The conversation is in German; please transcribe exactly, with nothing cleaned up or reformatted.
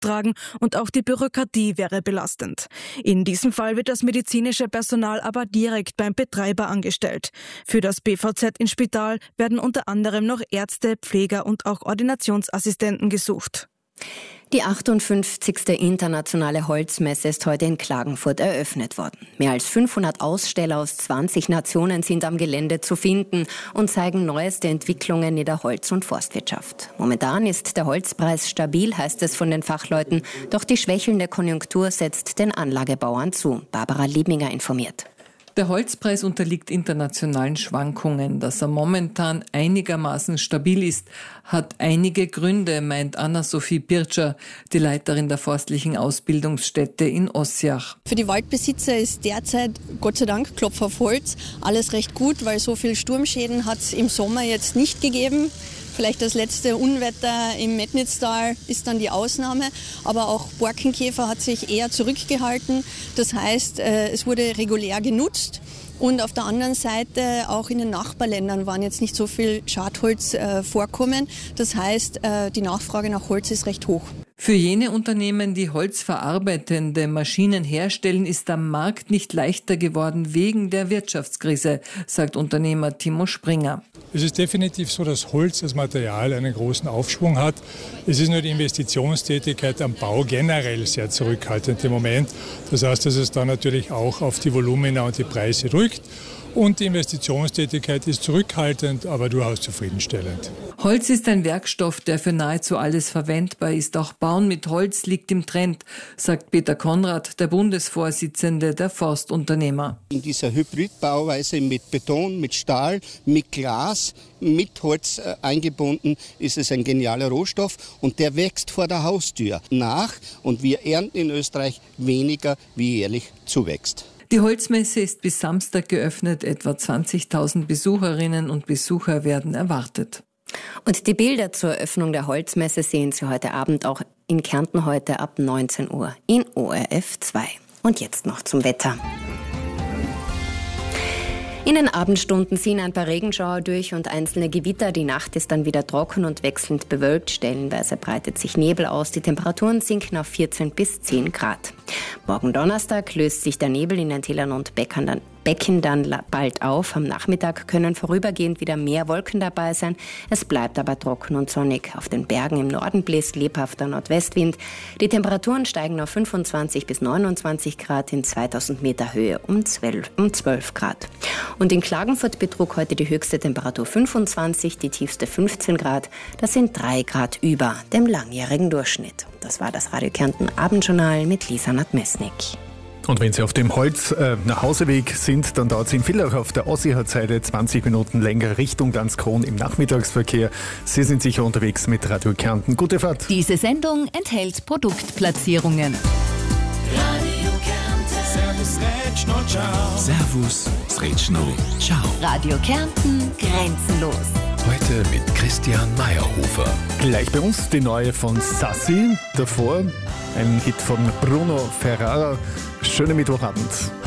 tragen und auch die Bürokratie wäre belastend. In diesem Fall wird das medizinische Personal aber direkt beim Betreiber angestellt. Für das B V Z in Spital werden unter anderem noch Ärzte, Pfleger und auch Ordinationsassistenten gesucht. Die achtundfünfzigste internationale Holzmesse ist heute in Klagenfurt eröffnet worden. Mehr als fünfhundert Aussteller aus zwanzig Nationen sind am Gelände zu finden und zeigen neueste Entwicklungen in der Holz- und Forstwirtschaft. Momentan ist der Holzpreis stabil, heißt es von den Fachleuten, doch die schwächelnde Konjunktur setzt den Anlagebauern zu. Barbara Liebminger informiert. Der Holzpreis unterliegt internationalen Schwankungen. Dass er momentan einigermaßen stabil ist, hat einige Gründe, meint Anna-Sophie Birtscher, die Leiterin der forstlichen Ausbildungsstätte in Ossiach. Für die Waldbesitzer ist derzeit, Gott sei Dank, Klopf auf Holz, alles recht gut, weil so viel Sturmschäden hat es im Sommer jetzt nicht gegeben. Vielleicht das letzte Unwetter im Metnitztal ist dann die Ausnahme, aber auch Borkenkäfer hat sich eher zurückgehalten. Das heißt, es wurde regulär genutzt. Und auf der anderen Seite, auch in den Nachbarländern waren jetzt nicht so viel Schadholz äh, vorkommen. Das heißt, äh, die Nachfrage nach Holz ist recht hoch. Für jene Unternehmen, die holzverarbeitende Maschinen herstellen, ist der Markt nicht leichter geworden wegen der Wirtschaftskrise, sagt Unternehmer Timo Springer. Es ist definitiv so, dass Holz als Material einen großen Aufschwung hat. Es ist nur die Investitionstätigkeit am Bau generell sehr zurückhaltend im Moment. Das heißt, dass es da natürlich auch auf die Volumina und die Preise drückt. Und die Investitionstätigkeit ist zurückhaltend, aber durchaus zufriedenstellend. Holz ist ein Werkstoff, der für nahezu alles verwendbar ist. Auch Bauen mit Holz liegt im Trend, sagt Peter Konrad, der Bundesvorsitzende der Forstunternehmer. In dieser Hybridbauweise mit Beton, mit Stahl, mit Glas, mit Holz äh, eingebunden, ist es ein genialer Rohstoff und der wächst vor der Haustür nach und wir ernten in Österreich weniger, wie jährlich zuwächst. Die Holzmesse ist bis Samstag geöffnet. Etwa zwanzigtausend Besucherinnen und Besucher werden erwartet. Und die Bilder zur Eröffnung der Holzmesse sehen Sie heute Abend auch in Kärnten heute ab neunzehn Uhr in O R F zwei. Und jetzt noch zum Wetter. In den Abendstunden ziehen ein paar Regenschauer durch und einzelne Gewitter. Die Nacht ist dann wieder trocken und wechselnd bewölkt. Stellenweise breitet sich Nebel aus. Die Temperaturen sinken auf vierzehn bis zehn Grad. Morgen Donnerstag löst sich der Nebel in den Tälern und Bäckern dann Becken dann bald auf. Am Nachmittag können vorübergehend wieder mehr Wolken dabei sein. Es bleibt aber trocken und sonnig. Auf den Bergen im Norden bläst lebhafter Nordwestwind. Die Temperaturen steigen auf fünfundzwanzig bis neunundzwanzig Grad, in zweitausend Meter Höhe um zwölf, um zwölf Grad. Und in Klagenfurt betrug heute die höchste Temperatur fünfundzwanzig, die tiefste fünfzehn Grad. Das sind drei Grad über dem langjährigen Durchschnitt. Das war das Radio Kärnten Abendjournal mit Lisa Nadmesnik. Und wenn Sie auf dem Holz äh, nach Hauseweg sind, dann dauert es in Villach auf der Ossiach-Seite zwanzig Minuten länger Richtung Danskron im Nachmittagsverkehr. Sie sind sicher unterwegs mit Radio Kärnten. Gute Fahrt. Diese Sendung enthält Produktplatzierungen. Radio Kärnten. Servus, Rätschno, ciao. Servus, Rätschno, ciao. Radio Kärnten grenzenlos. Heute mit Christian Meyerhofer. Gleich bei uns die neue von Sassi. Davor ein Hit von Bruno Ferrara. Schönen Mittwochabend.